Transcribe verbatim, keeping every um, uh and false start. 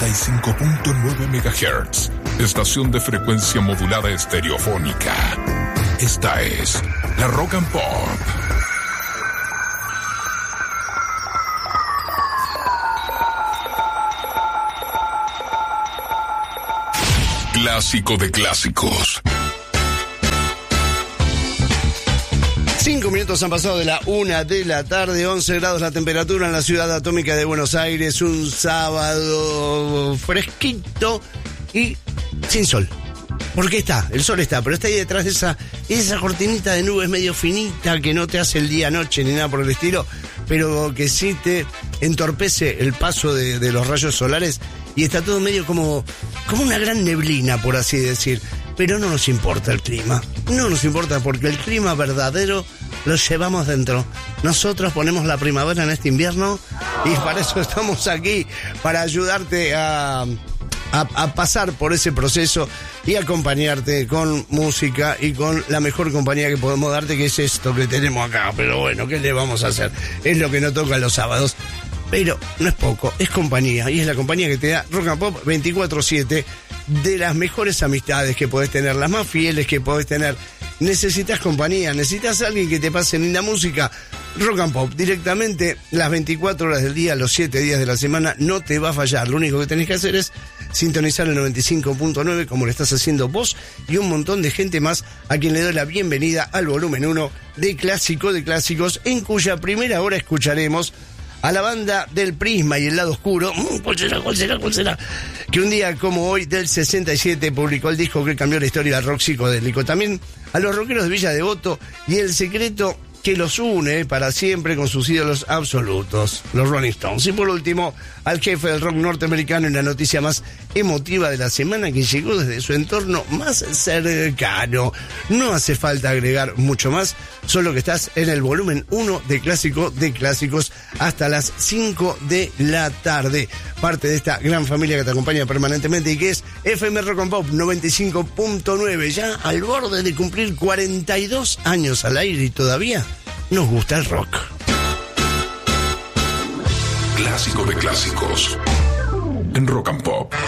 noventa y cinco punto nueve megahertz, estación de frecuencia modulada estereofónica. Esta es la Rock and Pop. Clásico de clásicos. Cinco minutos han pasado de la una de la tarde, once grados la temperatura en la ciudad atómica de Buenos Aires, un sábado fresquito y sin sol. Porque está, el sol está, pero está ahí detrás de esa, esa cortinita de nubes medio finita que no te hace el día noche ni nada por el estilo, pero que sí te entorpece el paso de, de los rayos solares y está todo medio como, como una gran neblina, por así decir. Pero no nos importa el clima, no nos importa porque el clima verdadero lo llevamos dentro. Nosotros ponemos la primavera en este invierno y para eso estamos aquí, para ayudarte a, a, a pasar por ese proceso y acompañarte con música y con la mejor compañía que podemos darte, que es esto que tenemos acá. Pero bueno, ¿qué le vamos a hacer? Es lo que no toca los sábados. Pero no es poco, es compañía, y es la compañía que te da Rock and Pop veinticuatro siete, de las mejores amistades que podés tener, las más fieles que podés tener. Necesitas compañía, necesitas a alguien que te pase linda música. Rock and Pop, directamente las veinticuatro horas del día, los siete días de la semana, no te va a fallar. Lo único que tenés que hacer es sintonizar el noventa y cinco punto nueve, como lo estás haciendo vos y un montón de gente más, a quien le doy la bienvenida al volumen uno de Clásico de Clásicos, en cuya primera hora escucharemos a la banda del Prisma y el Lado Oscuro. ¿Cuál será? ¿Cuál será? ¿Cuál será? Que un día como hoy del sesenta y siete publicó el disco que cambió la historia del rock psicodélico. También a los rockeros de Villa Devoto y el secreto que los une para siempre con sus ídolos absolutos, los Rolling Stones. Y por último, al jefe del rock norteamericano en la noticia más emotiva de la semana, que llegó desde su entorno más cercano. No hace falta agregar mucho más, solo que estás en el volumen uno de Clásico de Clásicos hasta las cinco de la tarde. Parte de esta gran familia que te acompaña permanentemente y que es F M Rock and Pop noventa y cinco punto nueve, ya al borde de cumplir cuarenta y dos años al aire y todavía nos gusta el rock. Clásico de clásicos en Rock and Pop.